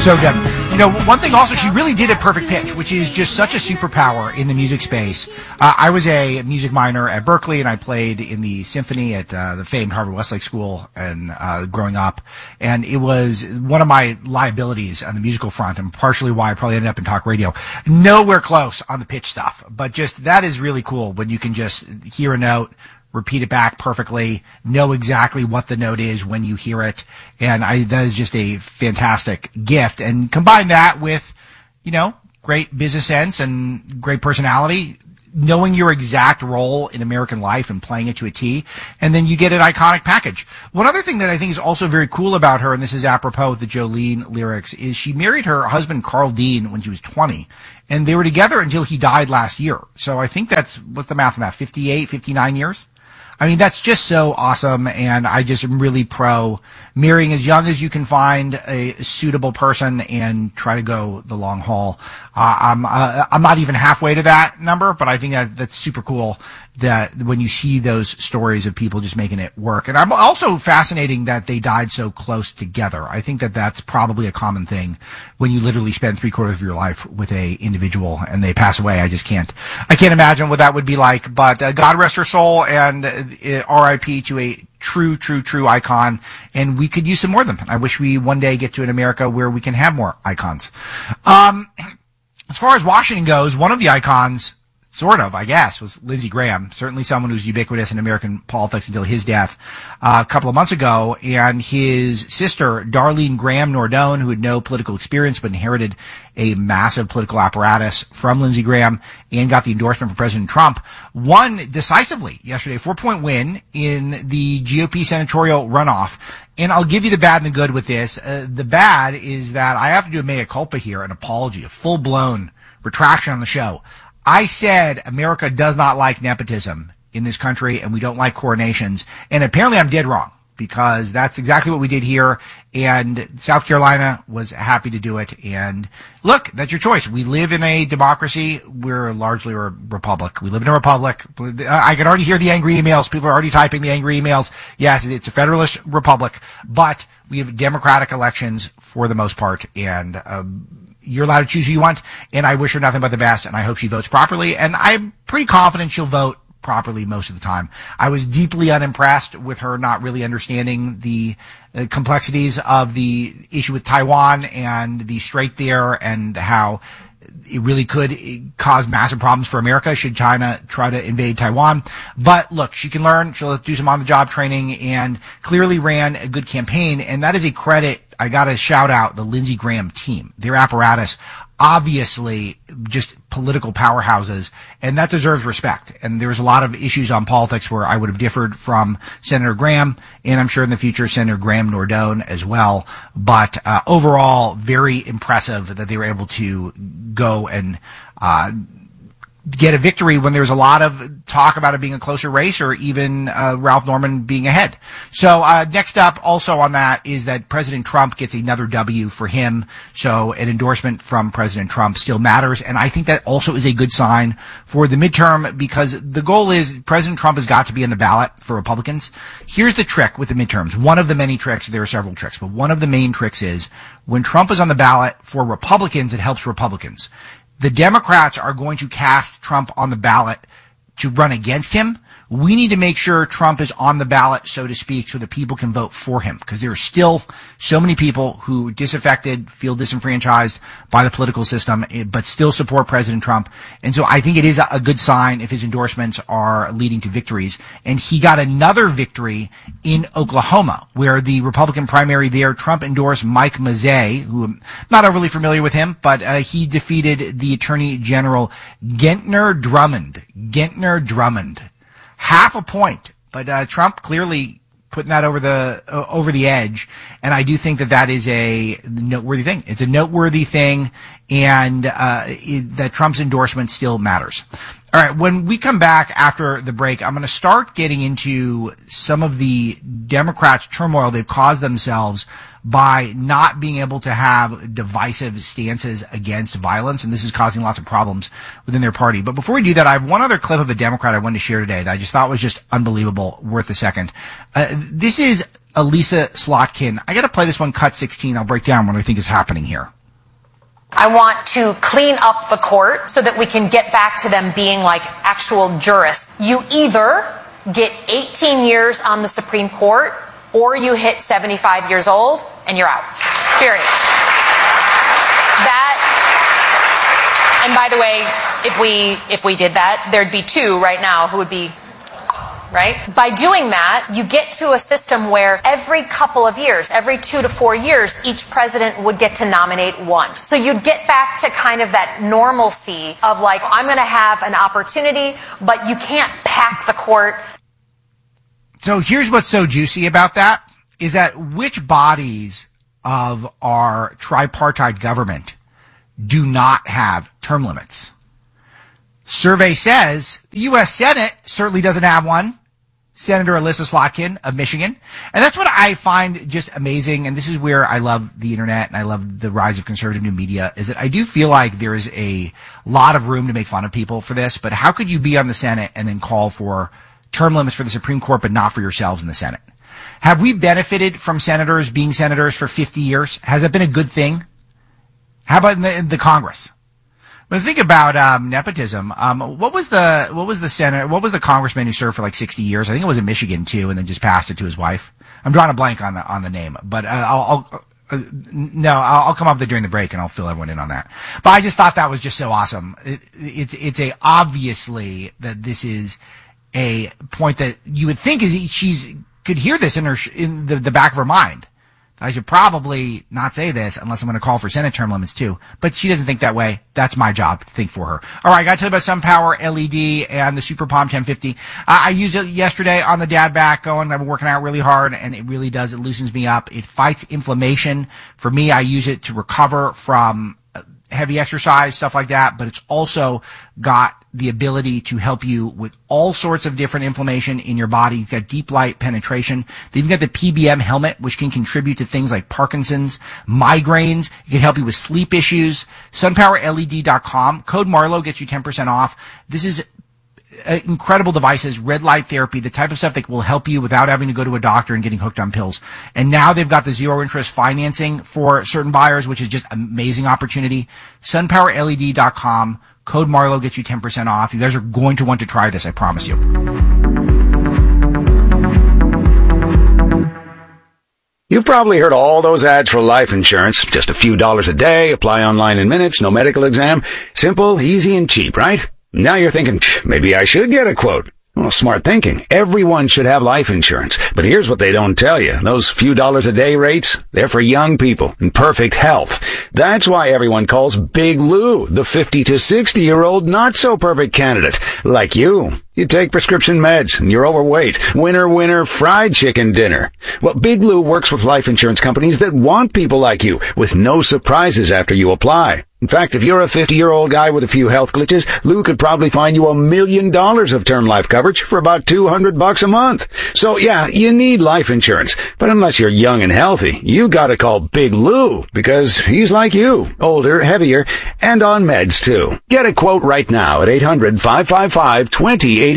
So good. You know, one thing also, she really did a perfect pitch, which is just such a superpower in the music space. I was a music minor at Berkeley, and I played in the symphony at the famed Harvard Westlake School and growing up. And it was one of my liabilities on the musical front, and partially why I probably ended up in talk radio. Nowhere close on the pitch stuff, but just that is really cool when you can just hear a note, repeat it back perfectly, know exactly what the note is when you hear it. And that is just a fantastic gift. And combine that with, you know, great business sense and great personality, knowing your exact role in American life and playing it to a T, and then you get an iconic package. One other thing that I think is also very cool about her, and this is apropos of the Jolene lyrics, is she married her husband Carl Dean when she was 20. And they were together until he died last year. So I think that's, what's the math on that, 58, 59 years? I mean, that's just so awesome, and I just am really pro marrying as young as you can find a suitable person and try to go the long haul. I'm not even halfway to that number, but I think that's super cool that when you see those stories of people just making it work. And I'm also fascinating that they died so close together. I think that that's probably a common thing when you literally spend 3/4 of your life with a individual and they pass away. I can't imagine what that would be like, but God rest her soul, and RIP to a true icon, and we could use some more of them. I wish we one day get to an America where we can have more icons. As far as Washington goes, one of the icons, sort of, I guess, was Lindsey Graham, certainly someone who's ubiquitous in American politics until his death a couple of months ago. And his sister, Darlene Graham Nordone, who had no political experience but inherited a massive political apparatus from Lindsey Graham and got the endorsement from President Trump, won decisively yesterday, 4-point win in the GOP senatorial runoff. And I'll give you the bad and the good with this. The bad is that I have to do a mea culpa here, an apology, a full-blown retraction on the show. I said America does not like nepotism in this country, and we don't like coronations. And apparently I'm dead wrong, because that's exactly what we did here. And South Carolina was happy to do it. And look, that's your choice. We live in a democracy. We're largely a republic. We live in a republic. I can already hear the angry emails. People are already typing the angry emails. Yes, it's a federalist republic, but we have democratic elections for the most part. And, you're allowed to choose who you want, and I wish her nothing but the best, and I hope she votes properly, and I'm pretty confident she'll vote properly most of the time. I was deeply unimpressed with her not really understanding the complexities of the issue with Taiwan and the strait there, and how it really could cause massive problems for America should China try to invade Taiwan. But look, she can learn. She'll do some on-the-job training, and clearly ran a good campaign, and that is a credit. I got to shout out the Lindsey Graham team, their apparatus, obviously just political powerhouses, and that deserves respect. And there's a lot of issues on politics where I would have differed from Senator Graham, and I'm sure in the future Senator Graham Nordone as well. But overall, very impressive that they were able to go and get a victory when there's a lot of talk about it being a closer race, or even Ralph Norman being ahead. So next up also on that is that President Trump gets another W for him. So an endorsement from President Trump still matters, and I think that also is a good sign for the midterm, because the goal is President Trump has got to be on the ballot for Republicans. Here's the trick with the midterms. One of the many tricks, there are several tricks, but one of the main tricks is when Trump is on the ballot for Republicans, it helps Republicans. The Democrats are going to cast Trump on the ballot to run against him. We need to make sure Trump is on the ballot, so to speak, so that people can vote for him, because there are still so many people who are disaffected, feel disenfranchised by the political system, but still support President Trump. And so I think it is a good sign if his endorsements are leading to victories. And he got another victory in Oklahoma, where the Republican primary there, Trump endorsed Mike Mazzei, who I'm not overly familiar with him, but he defeated the Attorney General Gentner Drummond. Half a point, but Trump clearly putting that over the edge, and I do think that is a noteworthy thing. It's a noteworthy thing, and that Trump's endorsement still matters. All right, when we come back after the break, I'm going to start getting into some of the Democrats' turmoil they've caused themselves by not being able to have divisive stances against violence, and this is causing lots of problems within their party. But before we do that, I have one other clip of a Democrat I wanted to share today that I just thought was just unbelievable, worth a second. This is Elisa Slotkin. I got to play this one cut 16. I'll break down what I think is happening here. I want to clean up the court so that we can get back to them being like actual jurists. You either get 18 years on the Supreme Court or you hit 75 years old and you're out. Period. And by the way, if we did that, there'd be two right now who would be, right? By doing that, you get to a system where every couple of years, every 2 to 4 years, each president would get to nominate one. So you'd get back to kind of that normalcy of like, I'm going to have an opportunity, but you can't pack the court. So here's what's so juicy about that, is that which bodies of our tripartite government do not have term limits? Survey says the U.S. Senate certainly doesn't have one. Senator Alyssa Slotkin of Michigan. And that's what I find just amazing. And this is where I love the internet and I love the rise of conservative new media, is that I do feel like there is a lot of room to make fun of people for this. But how could you be on the Senate and then call for term limits for the Supreme Court, but not for yourselves in the Senate? Have we benefited from senators being senators for 50 years? Has that been a good thing? How about in the Congress? When I think about nepotism, what was the congressman who served for like 60 years? I think it was in Michigan too, and then just passed it to his wife. I'm drawing a blank on the name, but I'll come up with it during the break and I'll fill everyone in on that. But I just thought that was just so awesome. It's obviously that this is a point that you would think she's could hear this in the back of her mind. I should probably not say this unless I'm going to call for Senate term limits too. But she doesn't think that way. That's my job to think for her. All right, I got to tell you about SunPower LED and the Super Palm 1050. I used it yesterday on the dad back going. I've been working out really hard, and it really does. It loosens me up. It fights inflammation. For me, I use it to recover from heavy exercise, stuff like that. But it's also got the ability to help you with all sorts of different inflammation in your body. You've got deep light penetration. They've even got the PBM helmet, which can contribute to things like Parkinson's, migraines. It can help you with sleep issues. SunPowerLED.com. Code Marlowe gets you 10% off. This is incredible devices, red light therapy, the type of stuff that will help you without having to go to a doctor and getting hooked on pills. And now they've got the zero interest financing for certain buyers, which is just an amazing opportunity. SunPowerLED.com. Code Marlowe gets you 10% off. You guys are going to want to try this, I promise you. You've probably heard all those ads for life insurance. Just a few dollars a day, apply online in minutes, no medical exam. Simple, easy, and cheap, right? Now you're thinking, maybe I should get a quote. Well, smart thinking. Everyone should have life insurance. But here's what they don't tell you. Those few dollars a day rates, they're for young people in perfect health. That's why everyone calls Big Lou the 50 to 60-year-old not-so-perfect candidate. Like you. You take prescription meds and you're overweight. Winner, fried chicken dinner. Well, Big Lou works with life insurance companies that want people like you with no surprises after you apply. In fact, if you're a 50-year-old guy with a few health glitches, Lou could probably find you $1 million of term life coverage for about $200 a month. So yeah, you need life insurance. But unless you're young and healthy, you gotta call Big Lou because he's like you, older, heavier, and on meds too. Get a quote right now at 800-555-2085.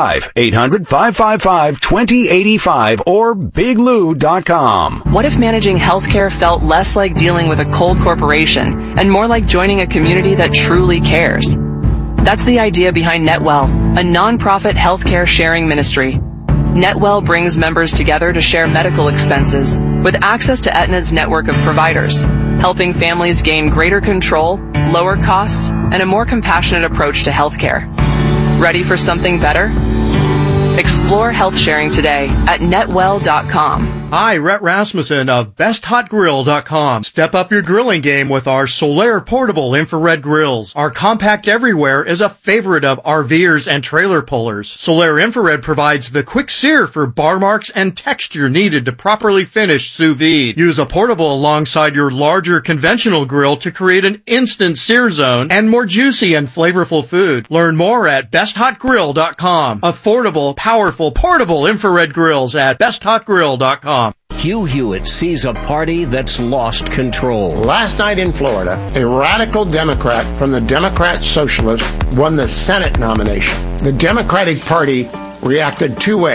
800-555-2085 or biglou.com. What if managing healthcare felt less like dealing with a cold corporation and more like joining a community that truly cares? That's the idea behind NetWell, a nonprofit healthcare sharing ministry. NetWell brings members together to share medical expenses with access to Aetna's network of providers, helping families gain greater control, lower costs, and a more compassionate approach to healthcare. Ready for something better? Explore health sharing today at netwell.com. Hi, Rhett Rasmussen of BestHotGrill.com. Step up your grilling game with our Solaire portable infrared grills. Our compact everywhere is a favorite of RVers and trailer pullers. Solaire infrared provides the quick sear for bar marks and texture needed to properly finish sous vide. Use a portable alongside your larger conventional grill to create an instant sear zone and more juicy and flavorful food. Learn more at BestHotGrill.com. Affordable, powerful, portable infrared grills at BestHotGrill.com. Hugh Hewitt sees a party that's lost control. Last night in Florida, a radical Democrat from the Democrat Socialists won the Senate nomination. The Democratic Party reacted two ways.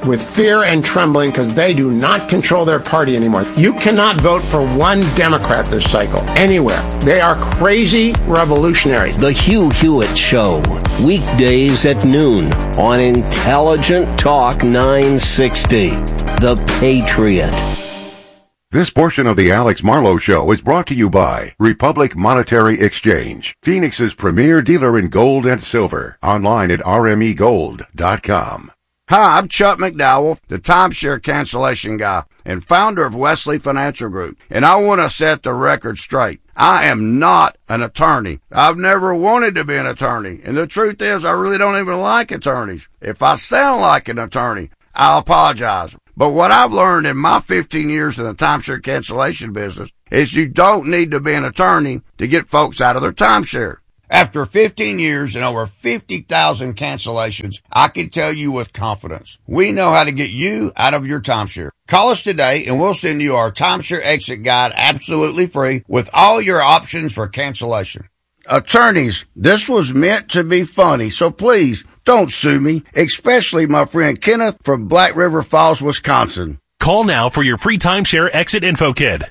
with fear and trembling because they do not control their party anymore. You cannot vote for one Democrat this cycle, anywhere. They are crazy revolutionaries. The Hugh Hewitt Show, weekdays at noon on Intelligent Talk 960. The Patriot. This portion of the Alex Marlowe Show is brought to you by Republic Monetary Exchange, Phoenix's premier dealer in gold and silver. Online at rmegold.com. Hi, I'm Chuck McDowell, the timeshare cancellation guy and founder of Wesley Financial Group, and I want to set the record straight. I am not an attorney. I've never wanted to be an attorney, and the truth is I really don't even like attorneys. If I sound like an attorney, I'll apologize. But what I've learned in my 15 years in the timeshare cancellation business is you don't need to be an attorney to get folks out of their timeshare. After 15 years and over 50,000 cancellations, I can tell you with confidence, we know how to get you out of your timeshare. Call us today and we'll send you our timeshare exit guide absolutely free with all your options for cancellation. Attorneys, this was meant to be funny, so please don't sue me, especially my friend Kenneth from Black River Falls, Wisconsin. Call now for your free timeshare exit info kit.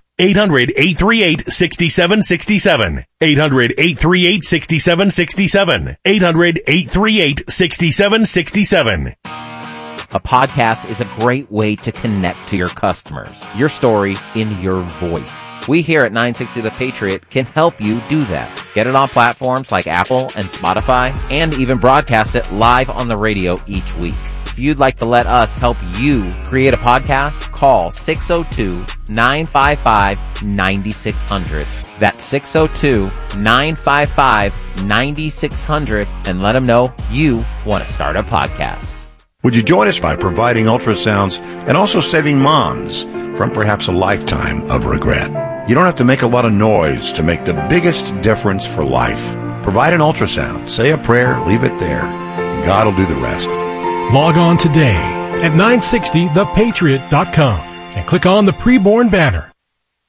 800-838-6767. 800-838-6767. 800-838-6767. A podcast is a great way to connect to your customers. Your story in your voice. We here at 960 The Patriot can help you do that. Get it on platforms like Apple and Spotify, and even broadcast it live on the radio each week. If you'd like to let us help you create a podcast, call 602-955-9600. That's 602-955-9600, and let them know you want to start a podcast. Would you join us by providing ultrasounds and also saving moms from perhaps a lifetime of regret? You don't have to make a lot of noise to make the biggest difference for life. Provide an ultrasound, say a prayer, leave it there, and God will do the rest. Log on today at 960thepatriot.com and click on the preborn banner.